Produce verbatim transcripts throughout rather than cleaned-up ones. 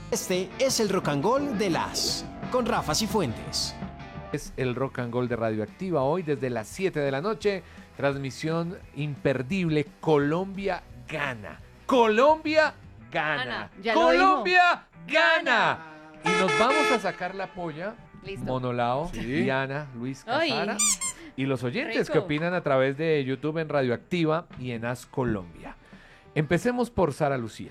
Este es el Rock and Gold de las con Rafa Cifuentes. Es el Rock and Gold de Radioactiva hoy desde las siete de la noche. Transmisión imperdible. Colombia gana. Colombia gana. Ya lo Colombia gana. Y nos vamos a sacar la polla. Listo. Monolao, Sí. Diana, Luis Casara. Ay. Y los oyentes Rico. que opinan a través de YouTube en Radioactiva y en As Colombia. Empecemos por Sara Lucía.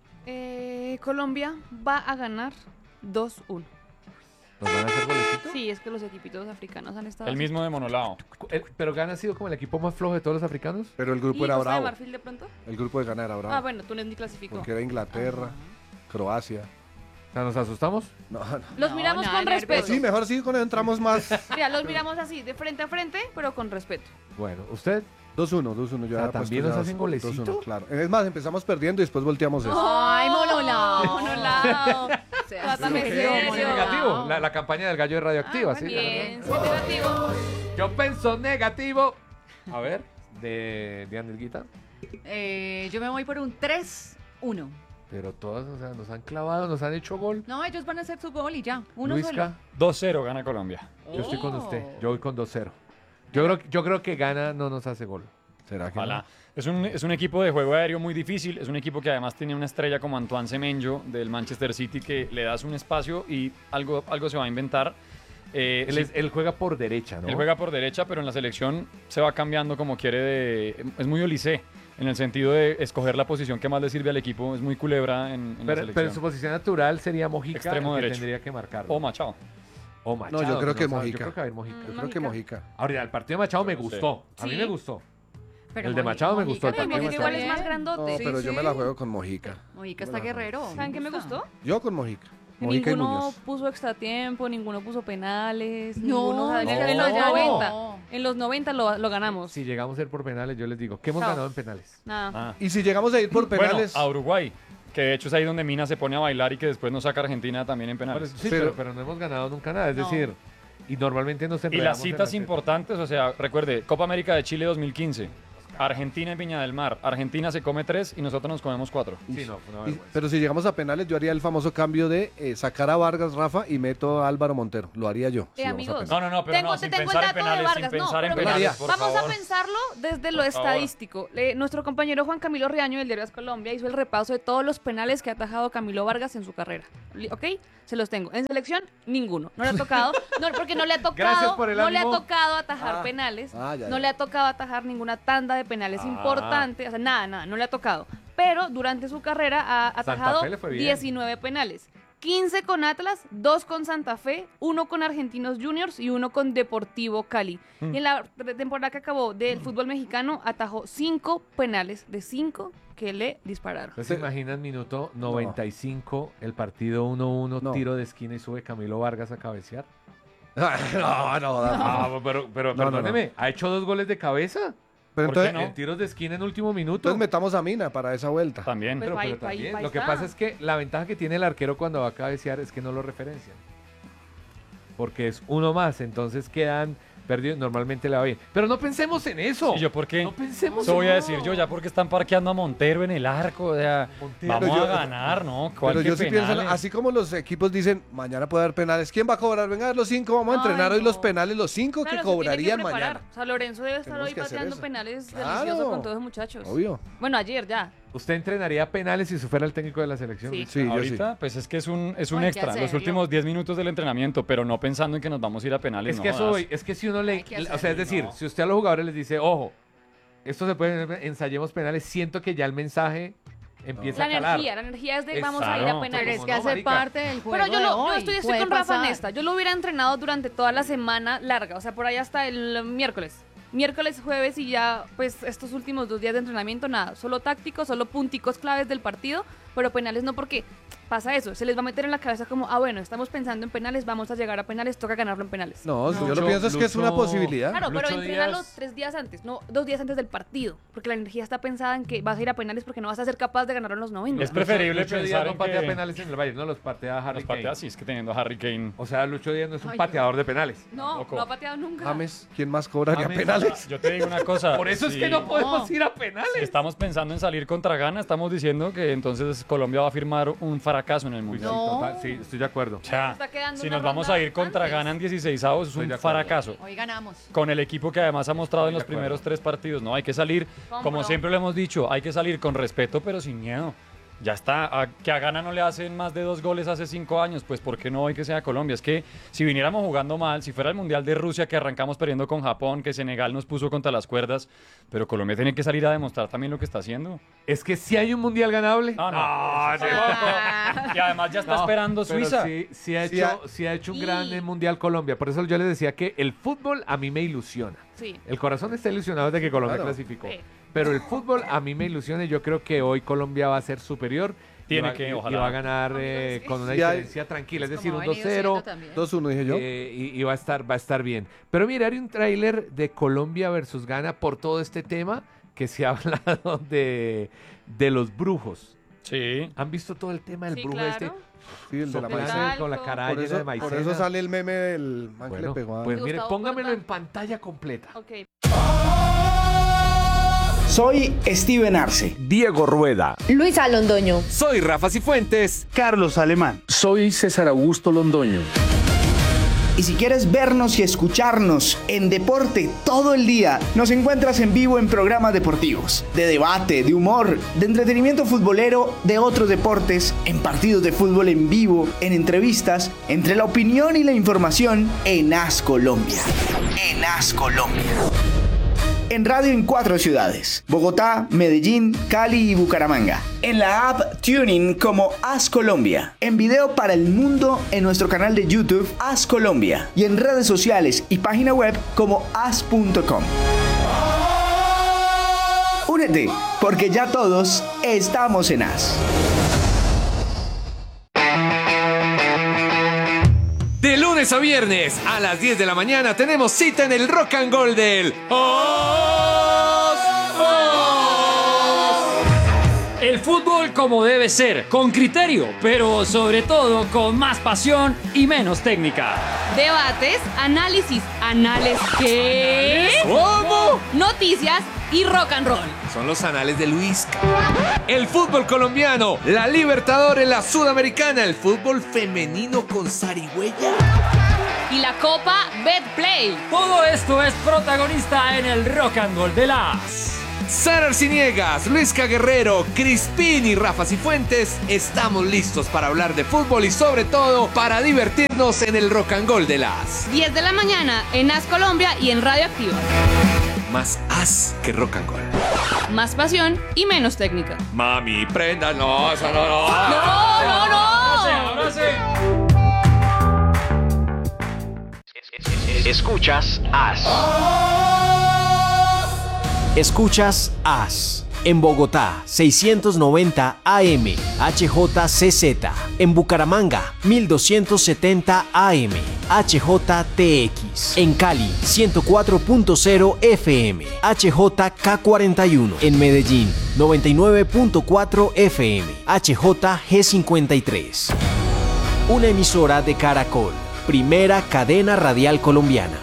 Eh, Colombia va a ganar dos uno. ¿Nos van a hacer golecito? Sí, es que los equipitos africanos han estado El así. mismo de Monolao. El- ¿Pero Ghana ha sido como el equipo más flojo de todos los africanos? Pero el ¿Y grupo era Costa de bravo. Marfil de pronto? El grupo de Ghana era bravo. Ah, bueno, Túnez ni clasificó. Porque era Inglaterra, Croacia. O sea, ¿nos asustamos? No, no. Los No, miramos nada con de respeto. Pues sí, mejor sí, con eso entramos más. Mira, los miramos así, de frente a frente, pero con respeto. Bueno, ¿usted? dos uno, dos uno. Yo O sea, había puesto ¿también ya nos dos- hacen golecito? dos uno, claro. Es más, empezamos perdiendo y después volteamos eso. Ay, Monolao. Monolao. Sea Trátame serio, serio. Sí, Monolao. negativo. La, la campaña del gallo de Radioactiva, Ah, sí. bien, soy negativo. Yo pienso negativo. A ver, de, de Andelguita. Eh, yo me voy por un tres uno. Pero todas, o sea, nos han clavado, nos han hecho gol. No, ellos van a hacer su gol y ya. Uno Luisca, solo. dos cero gana Colombia. yo estoy con Oh. usted. Yo voy con dos cero. Yo creo, yo creo que Ghana no nos hace gol. ¿Será que Ojalá. no? Es un, es un equipo de juego aéreo muy difícil. Es un equipo que además tiene una estrella como Antoine Semenyo del Manchester City que le das un espacio y algo, algo se va a inventar. Eh, Él, sí, es- él juega por derecha, ¿no? él juega por derecha, pero en la selección se va cambiando como quiere. De, es muy Olise en el sentido de escoger la posición que más le sirve al equipo. Es muy culebra en, en la Pero, selección. pero en su posición natural sería Mojica, Extremo el que derecho. tendría que marcar. O Machado. O Machado. No, yo creo que sabe. Mojica. Yo creo que va a ir Mojica. Yo creo que Mojica. Ahora, el partido de Machado me No sé. gustó. A mí Sí. me gustó. Pero El de Moji- Machado me gustó, el también partido de está Igual es bien. más No, grandote. Sí, pero yo sí. me la juego con Mojica. Mojica está guerrero. ¿Saben qué me gustó? Yo con Mojica. Que Mojica y ninguno Muñoz. puso extra tiempo, ninguno puso penales. No, ninguno, o sea, en, no. en los No. noventa. En los noventa lo, lo ganamos. Si llegamos a ir por penales, yo les digo, ¿qué hemos Chao. ganado en penales? Nada. Ah. Y si llegamos a ir por penales. Bueno, a Uruguay, que de hecho es ahí donde Mina se pone a bailar y que después nos saca a Argentina también en Bueno, penales. sí, Pero- pero, pero no hemos ganado nunca nada. Es No. decir, y normalmente nos Y enredamos las en citas la cita. importantes, o sea, recuerde, Copa América de Chile dos mil quince, Argentina en Viña del Mar. Argentina se come tres y nosotros nos comemos cuatro. Sí, no, fue una y- vergüenza. pero si llegamos a penales, yo haría el famoso cambio de eh, sacar a Vargas, Rafa, y meto a Álvaro Montero. Lo haría yo. si Eh, vamos a amigos. penales. No, no, no, pero Tengo, no, te sin tengo el pensar en dato de penales, Vargas. sin No, pensar en pero penales, mira, por vamos favor. a pensarlo desde lo Por favor. estadístico. Le- nuestro compañero Juan Camilo Riaño del Diario As Colombia hizo el repaso de todos los penales que ha atajado Camilo Vargas en su carrera. Li- ¿Ok? Se los tengo. En selección, ninguno. No le ha tocado. No, porque no le ha Gracias tocado. por el No le ha ánimo. tocado atajar Ah. penales. Ah, ya, no ya. le ha tocado atajar ninguna tanda de penales Ah. importante. O sea, nada, nada. No le ha tocado. Pero durante su carrera ha Santa atajado Fe le fue bien. diecinueve penales. quince con Atlas, dos con Santa Fe, uno con Argentinos Juniors y uno con Deportivo Cali. Mm. Y en la t- temporada que acabó del fútbol mexicano atajó cinco penales de cinco que le dispararon. ¿Ustedes se imaginan minuto noventa y cinco, el partido uno uno, No. tiro de esquina y sube Camilo Vargas a cabecear? no, no, Rafa. Ah, pero, pero No, no, perdóneme, ¿ha hecho dos goles de cabeza? Pero ¿Por qué entonces, no? En tiros de esquina en último minuto. entonces metamos a Mina para esa vuelta. También. Pues Pero, ahí- pero ahí- también, ahí lo que está. pasa es que la ventaja que tiene el arquero cuando va a cabecear es que no lo referencian. Porque es uno más, entonces quedan perdidos. Normalmente le va bien. Pero no pensemos en eso. ¿Y yo por qué? No pensemos Eso voy en a decir yo, ya porque están parqueando a Montero en el arco, o sea, Montero. vamos Pero a yo- ganar, ¿no? ¿Cuál Pero que yo sí pienso, penales? así como los equipos dicen, mañana puede haber penales, ¿quién va a cobrar? Venga, los cinco, vamos a Ay, entrenar hoy no. los penales, los cinco Claro, que se tiene cobrarían preparar. mañana. O sea, Lorenzo debe estar Tenemos hoy que hacer pateando eso. penales Claro. deliciosos con todos los muchachos. Obvio. Bueno, ayer ya. ¿Usted entrenaría penales si fuera el técnico de la selección? Sí. Sí, yo sí. Ahorita, pues es que es un, es un Hay que extra, los hacerlo. últimos diez minutos del entrenamiento, pero no pensando en que nos vamos a ir a penales. Es no que eso jodas. voy, es que si uno le, Hay que o sea, es hacerlo, decir, no. si usted a los jugadores les dice, ojo, esto se puede, ensayemos penales, siento que ya el mensaje empieza La a calar. energía, la energía es de Exacto. vamos a ir a Pero penales. Pero es Como que no, hace marica. parte del juego. Pero yo, lo, de yo hoy. estoy, estoy Puede con Rafa en pasar. esta. Yo lo hubiera entrenado durante toda la semana larga, o sea, por ahí hasta el miércoles. Miércoles, jueves y ya, pues estos últimos dos días de entrenamiento, nada. Solo tácticos, solo punticos claves del partido, pero penales no, porque pasa eso. Se les va a meter en la cabeza como, ah, bueno, estamos pensando en penales, vamos a llegar a penales, toca ganarlo en penales. No, yo Lucho- lo pienso es que es una Lucho- posibilidad. Claro, pero Lucho entrénalo Díaz- tres días antes, no dos días antes del partido, porque la energía está pensada en que vas a ir a penales porque no vas a ser capaz de ganarlo en los noventa. Es preferible Lucho Díaz pensar no en patea que- penales en el Bayern, no los patea Harry Los Kane. patea, sí, es que teniendo a Harry Kane. O sea, Lucho Díaz no es un Ay, pateador de penales. No, Tampoco. no ha pateado nunca. James, ¿quién más cobraría James. penales? Yo te digo una cosa. Por eso es si- que no podemos No. ir a penales. Si estamos pensando en salir contra Ghana, estamos diciendo que entonces Colombia va a firmar un fracaso fracaso en el Uy, Mundial. sí, No. total, sí, estoy de acuerdo. O sea, Está quedando si una nos vamos ronda a ir contra antes. Ghana en dieciséis avos, es Estoy un de acuerdo. fracaso. Hoy ganamos. Con el equipo que además ha mostrado en los Estoy de primeros acuerdo. tres partidos, ¿no? Hay que salir, como Compro. siempre lo hemos dicho, hay que salir con respeto, pero sin miedo. Ya está, a, que a Ghana no le hacen más de dos goles hace cinco años, pues ¿por qué no hoy que sea Colombia? Es que si viniéramos jugando mal, si fuera el Mundial de Rusia que arrancamos perdiendo con Japón, que Senegal nos puso contra las cuerdas, pero Colombia tiene que salir a demostrar también lo que está haciendo. Es que si hay un mundial ganable. No, no, Ah. Y además ya está No, esperando pero Suiza. Sí, sí ha Sí hecho, ha- sí ha hecho un Y- gran eh, mundial Colombia. Por eso yo les decía que el fútbol a mí me ilusiona. Sí. El corazón está ilusionado de que Colombia Claro. clasificó. Sí. Pero el fútbol a mí me ilusiona y yo creo que hoy Colombia va a ser superior. Tiene y va, que, y- ojalá. y va a ganar eh, Sí. con una Sí hay- diferencia tranquila, es decir, Como un ha dos venido cero. siendo también. dos uno dije yo. eh, y, y va a estar va a estar bien. Pero mira, hay un tráiler de Colombia versus Ghana por todo este tema que se ha hablado de, de los brujos. Sí. ¿Han visto todo el tema del Sí, brujo claro. este? Sí, el de la Soplando maicena. con la Talco. cara Por llena de eso, maicena. por eso sale el meme del man que Bueno, le pegó a... pues mire, Gustavo póngamelo Porta. en pantalla completa. Ok. Soy Steven Arce. Diego Rueda. Luisa Londoño. Soy Rafa Cifuentes. Carlos Alemán. Soy César Augusto Londoño. Y si quieres vernos y escucharnos en deporte todo el día, nos encuentras en vivo en programas deportivos, de debate, de humor, de entretenimiento futbolero, de otros deportes, en partidos de fútbol en vivo, en entrevistas, entre la opinión y la información en As Colombia. En As Colombia. En radio en cuatro ciudades: Bogotá, Medellín, Cali y Bucaramanga. En la app Tuning como As Colombia. En video para el mundo en nuestro canal de YouTube As Colombia. Y en redes sociales y página web como as punto com. Únete, porque ya todos estamos en As. De lunes a viernes a las diez de la mañana tenemos cita en el Rock and Roll del Os. El fútbol como debe ser, con criterio, pero sobre todo con más pasión y menos técnica. Debates, análisis, anales, ¿qué? ¿Cómo? Noticias y rock and roll. Son los anales de Luisca. El fútbol colombiano, la Libertadores, la Sudamericana, el fútbol femenino con zarigüeya. Y la Copa Betplay. Todo esto es protagonista en el Rock and Roll de las. Sara Arciniegas, Luisca Guerrero, Crispín y Rafa Cifuentes estamos listos para hablar de fútbol y sobre todo para divertirnos en el Rock and Roll de las. diez de la mañana en As Colombia y en Radio Activa. Más as que rock and roll. Más pasión y menos técnica. Mami, prenda, no, eso no, no. ¡No, no, no! Ahora sí. Escuchas As. Escuchas As. En Bogotá, seiscientos noventa A M, H J C Z. En Bucaramanga, mil doscientos setenta A M, H J T X. En Cali, ciento cuatro punto cero F M, H J K cuarenta y uno. En Medellín, noventa y nueve punto cuatro F M, H J G cincuenta y tres. Una emisora de Caracol, primera cadena radial colombiana.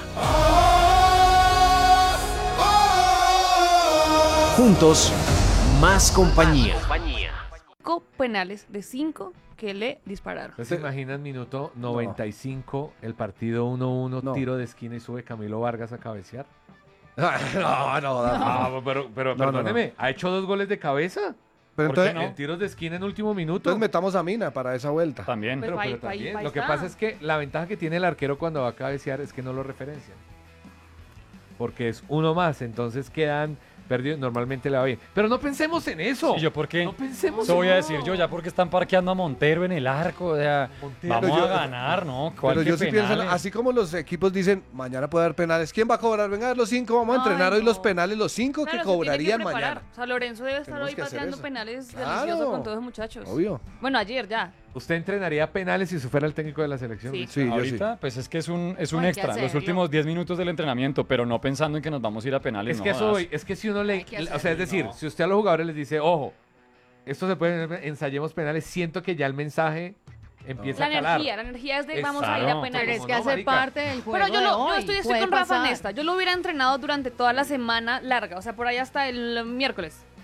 Juntos, más compañía. Cinco penales de cinco que le dispararon. ¿No se imaginan minuto noventa y cinco, el partido uno uno, No. tiro de esquina y sube Camilo Vargas a cabecear? no, no, no. Ah, pero, pero No, no, perdóneme, ¿ha hecho dos goles de cabeza? Pero ¿Por qué entonces, no? En tiros de esquina en último minuto. entonces metamos a Mina para esa vuelta. También. Pues Pero, ahí- pero ahí- también, ahí lo que está. pasa es que la ventaja que tiene el arquero cuando va a cabecear es que no lo referencian. Porque es uno más, entonces quedan perdidos. Normalmente le va bien. Pero no pensemos en eso. ¿Y yo por qué? No pensemos Eso voy en a eso. decir yo, ya porque están parqueando a Montero en el arco, o sea, Montero, vamos yo- a ganar, ¿no? ¿Cuál Pero que yo sí pienso, penales? así como los equipos dicen, mañana puede haber penales, ¿quién va a cobrar? Venga, los cinco, vamos a Ay, entrenar hoy no. los penales, los cinco Claro, que se tiene cobrarían preparar. mañana. O sea, Lorenzo debe estar Tenemos hoy que hacer pateando eso. penales Claro. deliciosos con todos los muchachos. Obvio. Bueno, ayer ya. ¿Usted entrenaría penales si usted fuera el técnico de la selección? Sí. Sí, yo sí. Ahorita, pues es que es un, es un Hay que extra, los hacerlo. últimos diez minutos del entrenamiento, pero no pensando en que nos vamos a ir a penales. Es no que eso jodas. voy, es que si uno le, Hay que o sea, hacerlo, es decir, no. si usted a los jugadores les dice, ojo, esto se puede, ensayemos penales, siento que ya el mensaje empieza La a calar. energía, la energía es de Es vamos a ir claro. a Pero penales. es que no, hace marica. parte del juego. Pero yo, de lo, yo hoy. estoy, estoy Puede con Rafa en pasar. esta. Yo lo hubiera entrenado durante toda la semana larga, o sea, por ahí hasta el miércoles.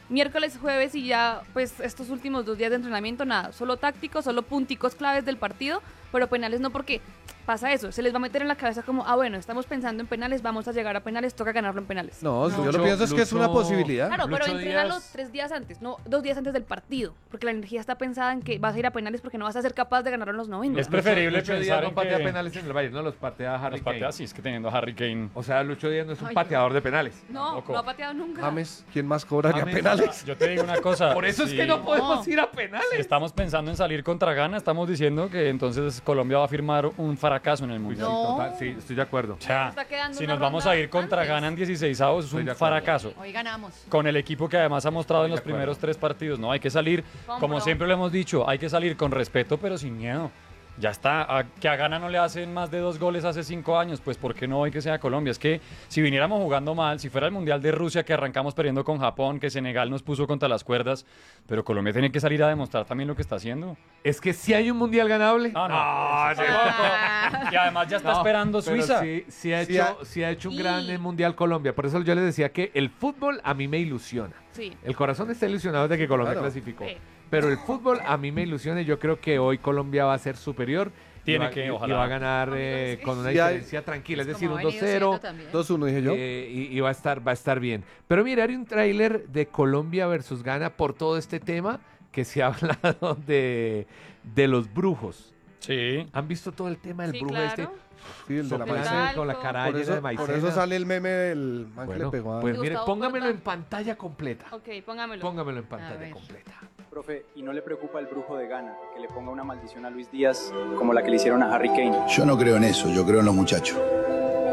miércoles, jueves y ya, pues estos últimos dos días de entrenamiento, nada, solo tácticos, solo punticos claves del partido, pero penales no, porque pasa eso, se les va a meter en la cabeza como, ah bueno, estamos pensando en penales, vamos a llegar a penales, toca ganarlo en penales. No, No. yo lo pienso es que es una Lucho- posibilidad. Claro, pero Lucho entrénalo Díaz- tres días antes, no dos días antes del partido, porque la energía está pensada en que vas a ir a penales porque no vas a ser capaz de ganarlo en los noventa. Es preferible Lucho Díaz pensar no en patea que- penales en el Bayern, no los patea Harry Los Kane. patea, sí, es que teniendo a Harry Kane. O sea, Lucho Díaz no es un Ay, pateador de penales. No, Tampoco. no ha pateado nunca. James, ¿quién más cobraría James. penales? Yo te digo una cosa. Por eso es si- que no podemos No. ir a penales. si estamos pensando en salir contra Ghana, estamos diciendo que entonces Colombia va a firmar un fracaso en el Uy, sí, Mundial. No. total, sí, estoy de acuerdo. O sea, Está quedando si una nos vamos ronda a ir contra antes. Ghana en dieciseisavos, es Estoy un de acuerdo. fracaso. Hoy ganamos. Con el equipo que además ha mostrado en Estoy los de acuerdo. primeros tres partidos, ¿no? Hay que salir, como Compro. siempre lo hemos dicho, hay que salir con respeto, pero sin miedo. Ya está, a, que a Ghana no le hacen más de dos goles hace cinco años, pues ¿por qué no hoy que sea Colombia? Es que si viniéramos jugando mal, si fuera el Mundial de Rusia que arrancamos perdiendo con Japón, que Senegal nos puso contra las cuerdas, pero Colombia tiene que salir a demostrar también lo que está haciendo. Es que si hay un mundial ganable. Ah, no. Ah, Tampoco. Y además ya está No, esperando pero Suiza. Sí, sí ha Sí hecho, ha- sí ha hecho un Y- gran eh, mundial Colombia. Por eso yo les decía que el fútbol a mí me ilusiona. Sí. El corazón está ilusionado de que Colombia Claro. clasificó. Sí. Pero el fútbol a mí me ilusiona y yo creo que hoy Colombia va a ser superior. y Tiene va- que, y- ojalá. y va a ganar Amigo, eh, sí. con una Sí hay- diferencia tranquila, es Como decir, ha un venido dos cero. siendo también. dos uno dije yo. eh, y, y va a estar va a estar bien. Pero mira, hay un tráiler de Colombia versus Ghana por todo este tema que se ha hablado de, de los brujos. Sí. ¿Han visto todo el tema del Sí, brujo claro. este? Sí, el de la Del Soplando maicena. talco. con la cara Por llena eso, de por maicena. eso sale el meme del man que Bueno, le pegó a... pues De mire, Gustavo póngamelo Porta. en pantalla completa. Ok, póngamelo. Póngamelo en A pantalla ver. completa. Profe, ¿y no le preocupa el brujo de Ghana que le ponga una maldición a Luis Díaz como la que le hicieron a Harry Kane? Yo no creo en eso, yo creo en los muchachos.